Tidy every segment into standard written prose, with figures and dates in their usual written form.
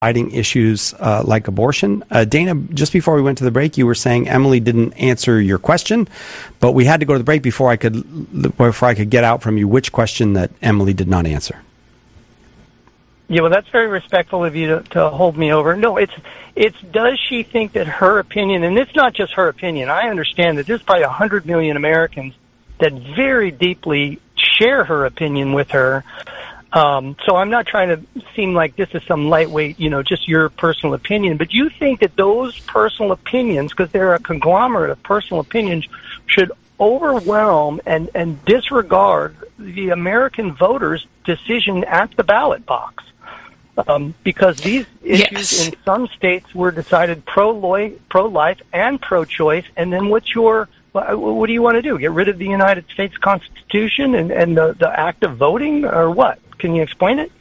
deciding issues like abortion. Dana, just before we went to the break, you were saying Emily didn't answer your question, but we had to go to the break before I could get out from you which question that Emily did not answer. Yeah, well, that's very respectful of you to hold me over. No, it's does she think that her opinion, and it's not just her opinion. I understand that there's probably 100 million Americans that very deeply share her opinion with her. So I'm not trying to seem like this is some lightweight, just your personal opinion. But you think that those personal opinions, because they're a conglomerate of personal opinions, should overwhelm and disregard the American voters' decision at the ballot box. Because these issues in some states were decided pro-life and pro-choice. And then what do you want to do? Get rid of the United States Constitution and the act of voting, or what? Can you explain it?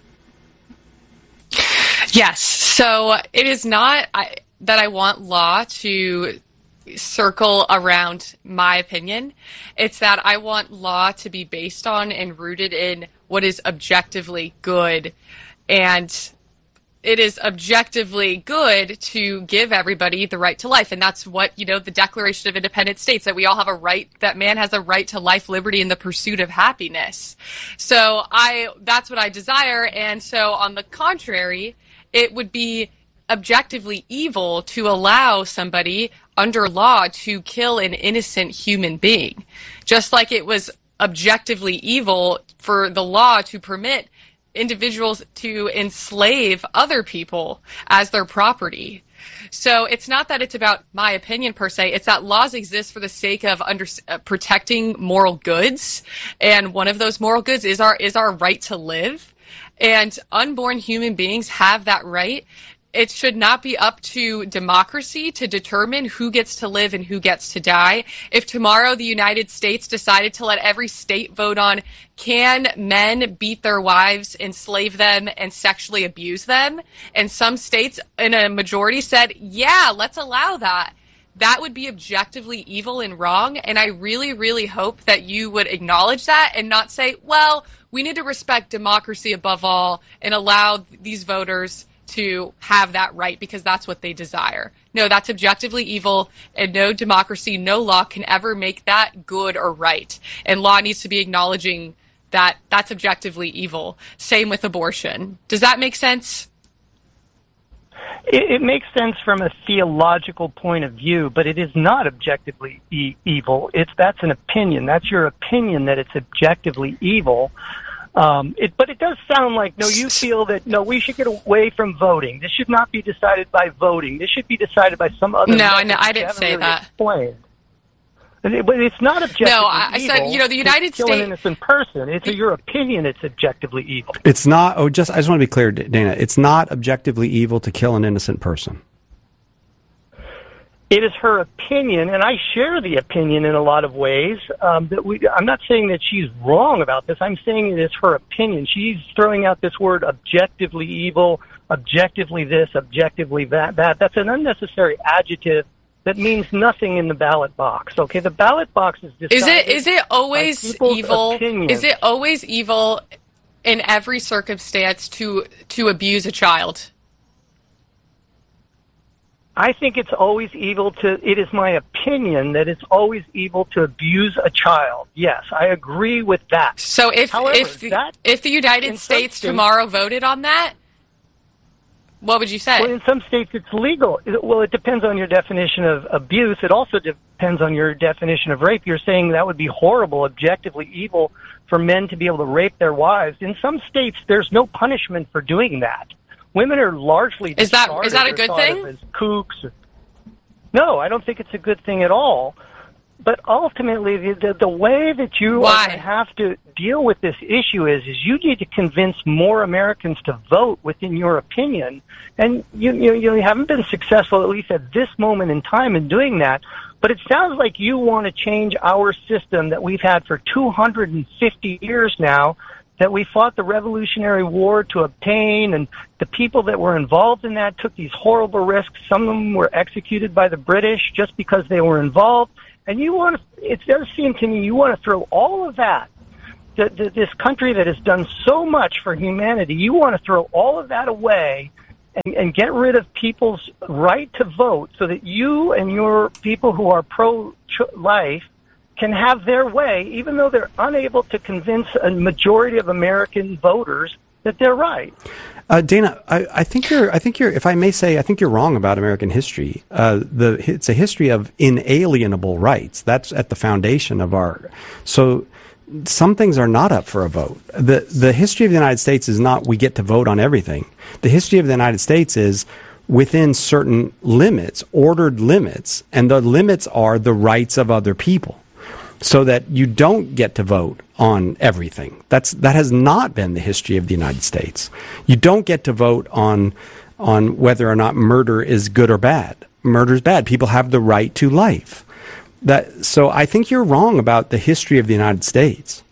Yes. So it is not that I want law to circle around my opinion. It's that I want law to be based on and rooted in what is objectively good. And it is objectively good to give everybody the right to life. And that's what, the Declaration of Independence states, that we all have a right, that man has a right to life, liberty, and the pursuit of happiness. So that's what I desire. And so on the contrary, it would be objectively evil to allow somebody under law to kill an innocent human being. Just like it was objectively evil for the law to permit individuals to enslave other people as their property. So it's not that it's about my opinion per se, it's that laws exist for the sake of protecting moral goods. And one of those moral goods is our right to live. And unborn human beings have that right. It should not be up to democracy to determine who gets to live and who gets to die. If tomorrow the United States decided to let every state vote on, can men beat their wives, enslave them, and sexually abuse them, and some states in a majority said, yeah, let's allow that, that would be objectively evil and wrong. And I really, really hope that you would acknowledge that and not say, well, we need to respect democracy above all and allow these voters to have that right because that's what they desire. No, that's objectively evil, and no democracy, no law can ever make that good or right. And law needs to be acknowledging that that's objectively evil. Same with abortion. Does that make sense? It makes sense from a theological point of view, but it is not objectively evil. That's an opinion. That's your opinion that it's objectively evil. But it does sound like, you feel that, we should get away from voting. This should not be decided by voting. This should be decided by some other... No, I didn't say that. Explained. But it's not objectively evil. No, I said, the United States... kill an innocent person. It's your opinion it's objectively evil. It's not... I just want to be clear, Dana. It's not objectively evil to kill an innocent person. It is her opinion, and I share the opinion in a lot of ways. I'm not saying that she's wrong about this. I'm saying it is her opinion. She's throwing out this word objectively evil, objectively this, objectively that. That's an unnecessary adjective that means nothing in the ballot box. Okay, the ballot box is decided. Is it always evil? Opinions. Is it always evil in every circumstance to abuse a child? I think it's always evil it is my opinion that it's always evil to abuse a child. Yes, I agree with that. So if the United States tomorrow voted on that, what would you say? Well, in some states it's legal. Well, it depends on your definition of abuse. It also depends on your definition of rape. You're saying that would be horrible, objectively evil for men to be able to rape their wives. In some states, there's no punishment for doing that. Women are largely is that a good thing? As kooks. No, I don't think it's a good thing at all. But ultimately, the way that you have to deal with this issue is you need to convince more Americans to vote within your opinion. And you haven't been successful, at least at this moment in time, in doing that. But it sounds like you want to change our system that we've had for 250 years now, that we fought the Revolutionary War to obtain, and the people that were involved in that took these horrible risks. Some of them were executed by the British just because they were involved. And it does seem to me you want to throw all of that, this country that has done so much for humanity, you want to throw all of that away and get rid of people's right to vote so that you and your people who are pro-life can have their way, even though they're unable to convince a majority of American voters that they're right. Dana, I think you're, if I may say, I think you're wrong about American history. It's a history of inalienable rights. That's at the foundation of so some things are not up for a vote. The history of the United States is not we get to vote on everything. The history of the United States is within certain limits, ordered limits, and the limits are the rights of other people. So that you don't get to vote on everything. That has not been the history of the United States. You don't get to vote on whether or not murder is good or bad. Murder is bad. People have the right to life. So I think you're wrong about the history of the United States.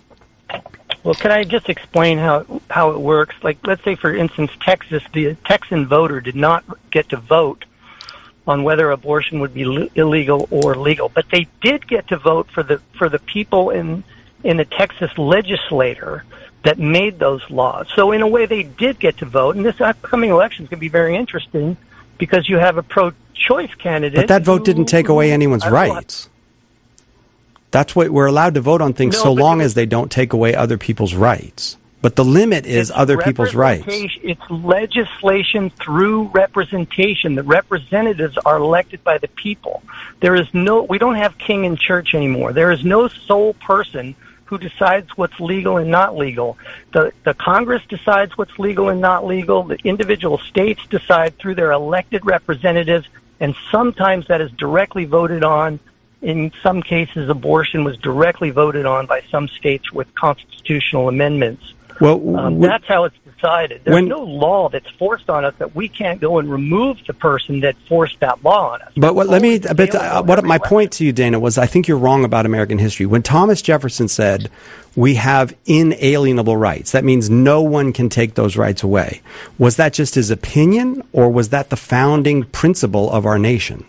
Well, can I just explain how it works? Like, let's say, for instance, Texas, the Texan voter did not get to vote on whether abortion would be illegal or legal, but they did get to vote for the people in the Texas legislature that made those laws. So in a way, they did get to vote, and this upcoming election is going to be very interesting because you have a pro-choice candidate. But that vote didn't take away anyone's rights. That's what we're allowed to vote on things so long as they don't take away other people's rights. But the limit is other people's rights. It's legislation through representation. The representatives are elected by the people. We don't have king in church anymore. There is no sole person who decides what's legal and not legal. The Congress decides what's legal and not legal. The individual states decide through their elected representatives, and sometimes that is directly voted on. In some cases, abortion was directly voted on by some states with constitutional amendments. Well, that's how it's decided. There's no law that's forced on us that we can't go and remove the person that forced that law on us. But my point to you, Dana, was I think you're wrong about American history. When Thomas Jefferson said we have inalienable rights, that means no one can take those rights away. Was that just his opinion, or was that the founding principle of our nation?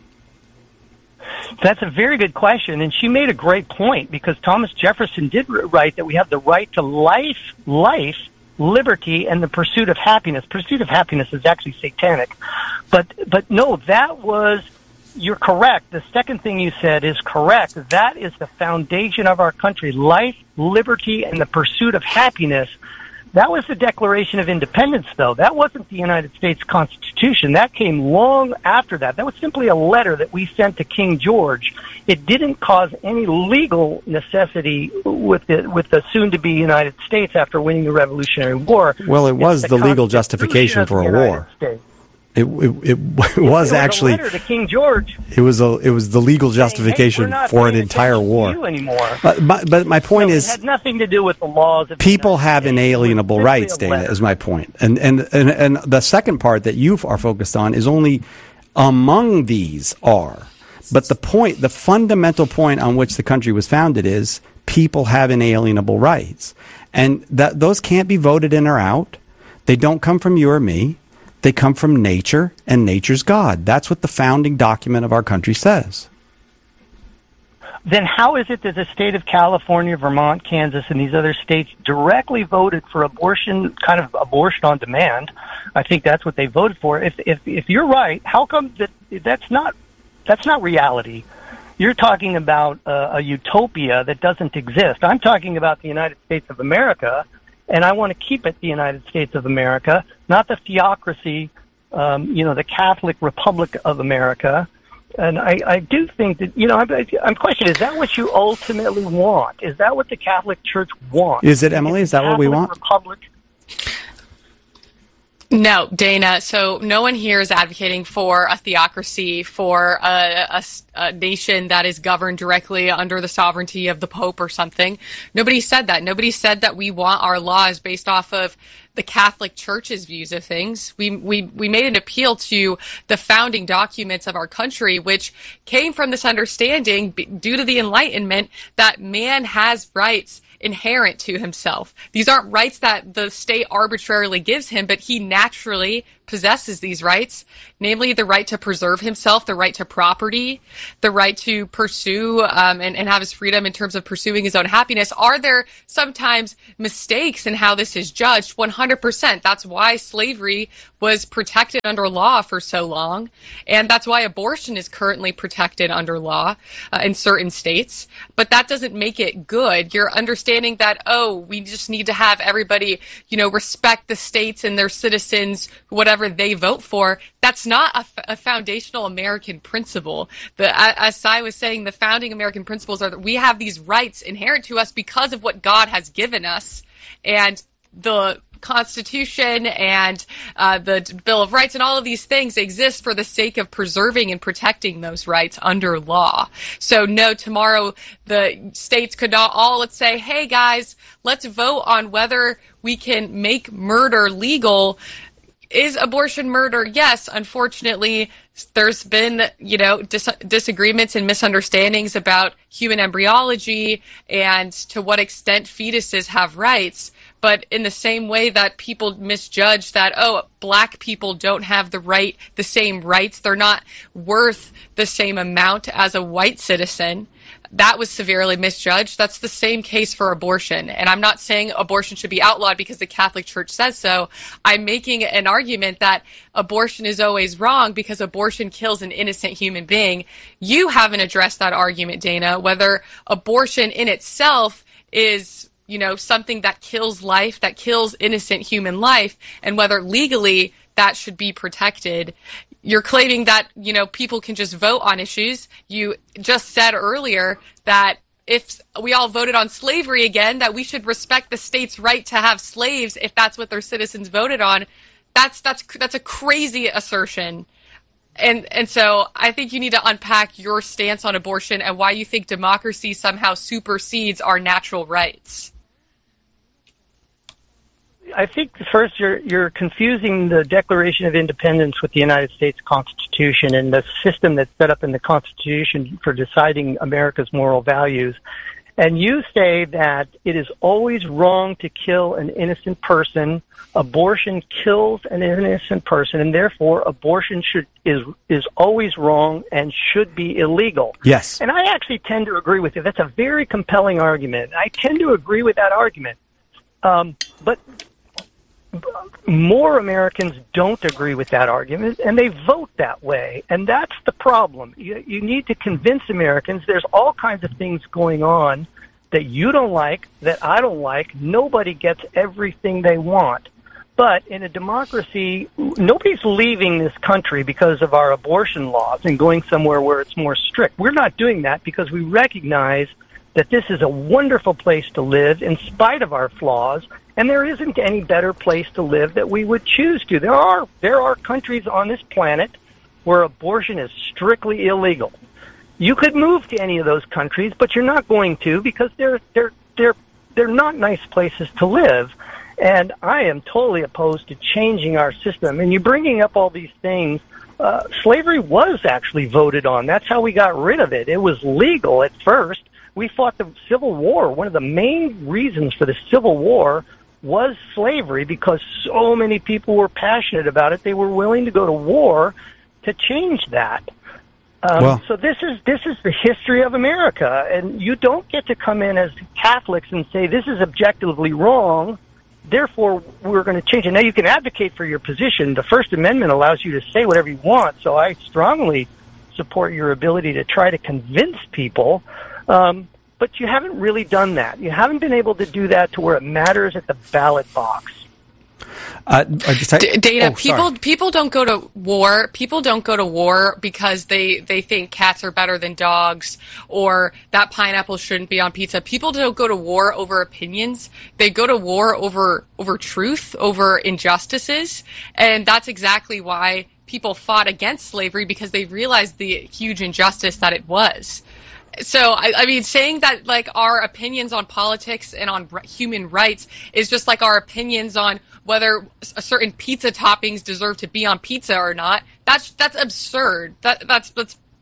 That's a very good question, and she made a great point, because Thomas Jefferson did write that we have the right to life, liberty, and the pursuit of happiness. Pursuit of happiness is actually satanic. But no, you're correct. The second thing you said is correct. That is the foundation of our country, life, liberty, and the pursuit of happiness. That was the Declaration of Independence, though. That wasn't the United States Constitution. That came long after that. That was simply a letter that we sent to King George. It didn't cause any legal necessity with the soon-to-be United States after winning the Revolutionary War. Well, it was the legal justification for a war. It was actually a letter to King George. It was the legal justification for an entire war. But my point is, it had nothing to do with the laws. People have inalienable rights, Dana, is my point. And the second part that you are focused on is only among these are. But the fundamental point on which the country was founded is people have inalienable rights, and those can't be voted in or out. They don't come from you or me. They come from nature, and nature's God. That's what the founding document of our country says. Then how is it that the state of California, Vermont, Kansas, and these other states directly voted for abortion, kind of abortion on demand? I think that's what they voted for. If you're right, how come that's not reality? You're talking about a utopia that doesn't exist. I'm talking about the United States of America, and I want to keep it the United States of America, not the theocracy, the Catholic Republic of America. And I do think that, I'm questioning, is that what you ultimately want? Is that what the Catholic Church wants? Is it, Emily? Is that what we want? Republic? No, Dana. So no one here is advocating for a theocracy, for a nation that is governed directly under the sovereignty of the Pope or something. Nobody said that. Nobody said that we want our laws based off of the Catholic Church's views of things. We made an appeal to the founding documents of our country, which came from this understanding due to the Enlightenment that man has rights inherent to himself. These aren't rights that the state arbitrarily gives him, but he naturally possesses these rights, namely the right to preserve himself, the right to property, the right to pursue and have his freedom in terms of pursuing his own happiness. Are there sometimes mistakes in how this is judged? 100%. That's why slavery was protected under law for so long, and that's why abortion is currently protected under law in certain states. But that doesn't make it good. You're understanding that, oh, we just need to have everybody, respect the states and their citizens, whatever they vote for. That's not a foundational American principle. As Sai was saying, the founding American principles are that we have these rights inherent to us because of what God has given us, and the Constitution and the Bill of Rights and all of these things exist for the sake of preserving and protecting those rights under law. So no, tomorrow the states could not all, let's say, hey guys, let's vote on whether we can make murder legal. Is abortion murder? Yes, unfortunately, there's been, disagreements and misunderstandings about human embryology and to what extent fetuses have rights. But in the same way that people misjudge that, black people don't have the same rights, they're not worth the same amount as a white citizen, that was severely misjudged. That's the same case for abortion. And I'm not saying abortion should be outlawed because the Catholic Church says so. I'm making an argument that abortion is always wrong because abortion kills an innocent human being. You haven't addressed that argument, Dana, whether abortion in itself is something that kills life, that kills innocent human life, and whether legally that should be protected. You're claiming that, people can just vote on issues. You just said earlier that if we all voted on slavery again, that we should respect the state's right to have slaves if that's what their citizens voted on. That's a crazy assertion. And so I think you need to unpack your stance on abortion and why you think democracy somehow supersedes our natural rights. I think first you're confusing the Declaration of Independence with the United States Constitution and the system that's set up in the Constitution for deciding America's moral values. And you say that it is always wrong to kill an innocent person. Abortion kills an innocent person, and therefore abortion is always wrong and should be illegal. Yes. And I actually tend to agree with you. That's a very compelling argument. I tend to agree with that argument. But more Americans don't agree with that argument, and they vote that way, and that's the problem. You need to convince Americans there's all kinds of things going on that you don't like, that I don't like. Nobody gets everything they want. But in a democracy, nobody's leaving this country because of our abortion laws and going somewhere where it's more strict. We're not doing that because we recognize that this is a wonderful place to live in spite of our flaws, and there isn't any better place to live that we would choose to. There are countries on this planet where abortion is strictly illegal. You could move to any of those countries, but you're not going to because they're not nice places to live. And I am totally opposed to changing our system. And you're bringing up all these things. Slavery was actually voted on. That's how we got rid of it. It was legal at first. We fought the Civil War. One of the main reasons for the Civil War was slavery because so many people were passionate about it. They were willing to go to war to change that. So this is the history of America, and you don't get to come in as Catholics and say this is objectively wrong, therefore we're going to change it. Now you can advocate for your position. The First Amendment allows you to say whatever you want, so I strongly support your ability to try to convince people. But you haven't really done that. You haven't been able to do that to where it matters at the ballot box. Dana, people don't go to war. People don't go to war because they think cats are better than dogs or that pineapple shouldn't be on pizza. People don't go to war over opinions. They go to war over truth, over injustices, and that's exactly why people fought against slavery, because they realized the huge injustice that it was. So, I mean, saying that, like, our opinions on politics and on human rights is just like our opinions on whether a certain pizza toppings deserve to be on pizza or not, that's absurd. That's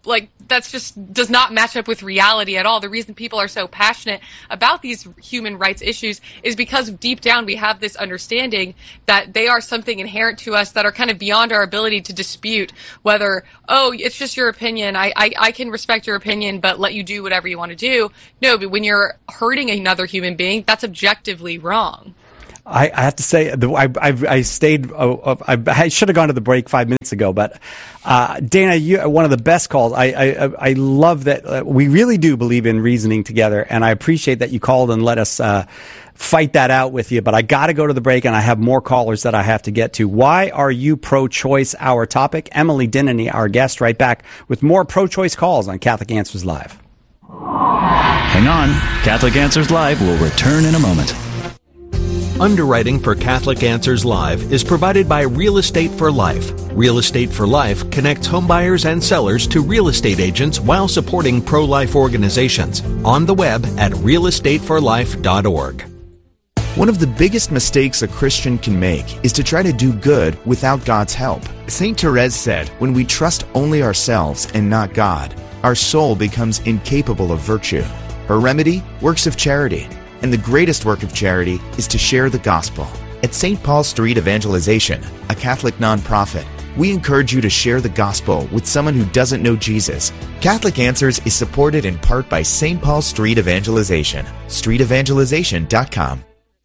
like, that's just does not match up with reality at all. The reason people are so passionate about these human rights issues is because deep down we have this understanding that they are something inherent to us that are kind of beyond our ability to dispute whether, oh, it's just your opinion. I can respect your opinion, but let you do whatever you want to do. No, but when you're hurting another human being, that's objectively wrong. I have to say, I stayed. I should have gone to the break 5 minutes ago, but Dana, you one of the best calls. I love that we really do believe in reasoning together, and I appreciate that you called and let us fight that out with you. But I got to go to the break, and I have more callers that I have to get to. Why are you pro-choice? Our topic. Emily Denneny, our guest, right back with more pro-choice calls on Catholic Answers Live. Hang on, Catholic Answers Live will return in a moment. Underwriting for Catholic Answers Live is provided by Real Estate for Life. Real Estate for Life connects homebuyers and sellers to real estate agents while supporting pro-life organizations. On the web at realestateforlife.org. One of the biggest mistakes a Christian can make is to try to do good without God's help. St. Therese said, when we trust only ourselves and not God, our soul becomes incapable of virtue. Her remedy? Works of charity. And the greatest work of charity is to share the gospel. At St. Paul Street Evangelization, a Catholic nonprofit, we encourage you to share the gospel with someone who doesn't know Jesus. Catholic Answers is supported in part by St. Paul Street Evangelization, streetevangelization.com.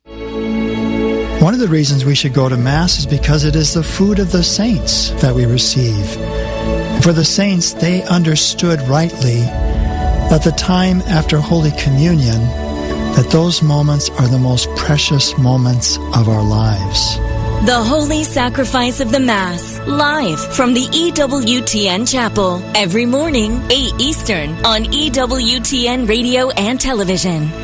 One of the reasons we should go to Mass is because it is the food of the saints that we receive. For the saints, they understood rightly that the time after Holy Communion, that those moments are the most precious moments of our lives. The Holy Sacrifice of the Mass, live from the EWTN Chapel, every morning, 8 Eastern, on EWTN Radio and Television.